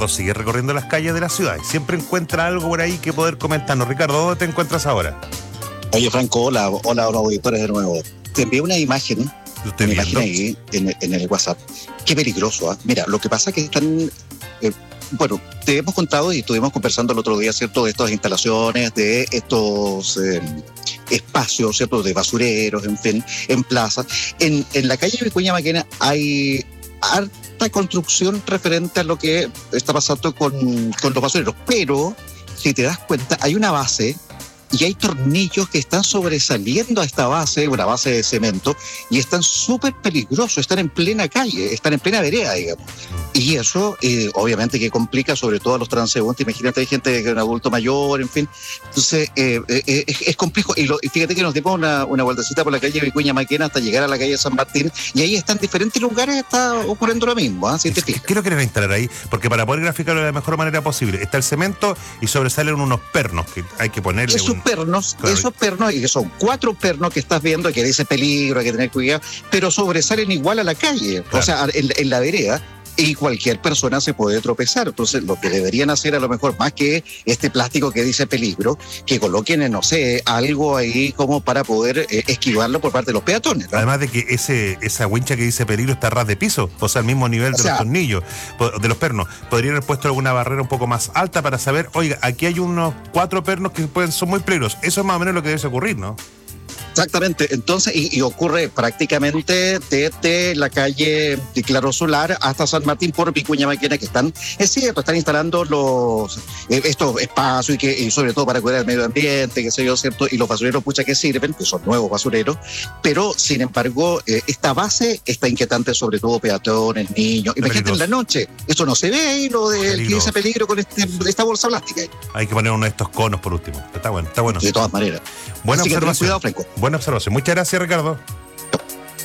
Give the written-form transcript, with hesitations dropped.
Ricardo sigue recorriendo las calles de la ciudad y siempre encuentra algo por ahí que poder comentarnos. Ricardo, ¿dónde te encuentras ahora? Oye, Franco, hola a los auditores de nuevo. Te envié una imagen, ahí en el WhatsApp. Qué peligroso, ¿eh? Mira, lo que pasa es que están... te hemos contado y estuvimos conversando el otro día, ¿cierto?, de estas instalaciones, de estos espacios, ¿cierto?, de basureros, en fin, en plazas. En la calle Vicuña Maquena hay harta construcción referente a lo que está pasando con los basureros, pero si te das cuenta, hay una base y hay tornillos que están sobresaliendo a esta base, una base de cemento, y están súper peligrosos, están en plena calle, están en plena vereda, digamos. Y eso, obviamente, que complica sobre todo a los transeúntes. Imagínate, hay gente que es un adulto mayor, en fin. Entonces, es complejo. Y fíjate que nos dimos una vueltecita por la calle Vicuña Maquena hasta llegar a la calle San Martín, y ahí está en diferentes lugares, está ocurriendo lo mismo, ¿eh? Si te fijas. ¿Qué lo quieren instalar ahí? Porque para poder graficarlo de la mejor manera posible, está el cemento y sobresalen unos pernos que hay que ponerle. Esos pernos, y que son 4 pernos que estás viendo, que dice peligro, hay que tener cuidado, pero sobresalen igual a la calle, claro. O sea, en la vereda, y cualquier persona se puede tropezar. Entonces, lo que deberían hacer, a lo mejor, más que este plástico que dice peligro, que coloquen, no sé, algo ahí como para poder esquivarlo por parte de los peatones, ¿no? Además de que esa wincha que dice peligro está a ras de piso, o sea, al mismo nivel de los tornillos, de los pernos. Podrían haber puesto alguna barrera un poco más alta para saber, oiga, aquí hay unos 4 pernos que son muy peligrosos. Eso es más o menos lo que debe ocurrir, ¿no? Exactamente, entonces, y ocurre prácticamente desde la calle de Claro Solar hasta San Martín por Vicuña Maquena, que están, es cierto, están instalando estos espacios y sobre todo para cuidar el medio ambiente, qué sé yo, ¿cierto? Y los basureros, pucha, que sirven, que son nuevos basureros, pero sin embargo, esta base está inquietante, sobre todo peatones, niños. Imagínate en la noche, eso no se ve ahí, lo de que dice peligro con esta bolsa plástica. Hay que poner uno de estos conos por último, está bueno. De todas maneras. Buena observación. Cuidado, Franco. Buena observación. Muchas gracias, Ricardo.